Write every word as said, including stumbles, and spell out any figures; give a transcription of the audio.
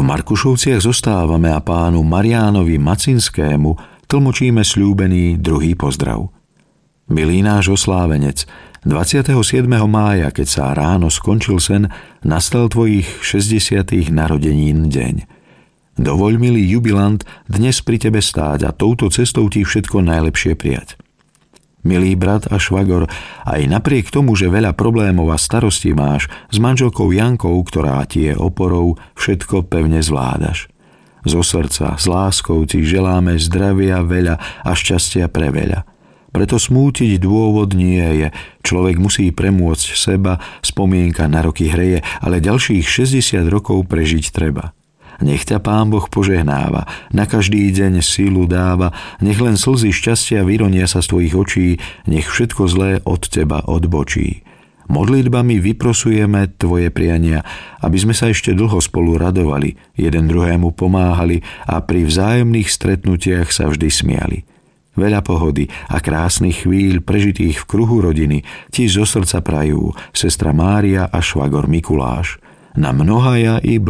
V Markušovciach zostávame a pánu Mariánovi Macinskému tlmočíme sľúbený druhý pozdrav. Milý náš oslávenec, dvadsiateho siedmeho mája, keď sa ráno skončil sen, nastal tvojich šesťdesiatych narodenín deň. Dovoľ, milý jubilant, dnes pri tebe stáť a touto cestou ti všetko najlepšie prijať. Milý brat a švagor, aj napriek tomu, že veľa problémov a starostí máš, s manželkou Jankou, ktorá ti je oporou, všetko pevne zvládaš. Zo srdca, s láskou ti želáme zdravia veľa a šťastia pre veľa. Preto smútiť dôvod nie je. Človek musí premôcť seba, spomienka na roky hreje, ale ďalších šesťdesiat rokov prežiť treba. Nech ťa Pán Boh požehnáva, na každý deň sílu dáva, nech len slzy šťastia vyronia sa z tvojich očí, nech všetko zlé od teba odbočí. Modlitbami vyprosujeme tvoje priania, aby sme sa ešte dlho spolu radovali, jeden druhému pomáhali a pri vzájomných stretnutiach sa vždy smiali. Veľa pohody a krásnych chvíľ prežitých v kruhu rodiny ti zo srdca prajú sestra Mária a švagor Mikuláš. Na mnohaja i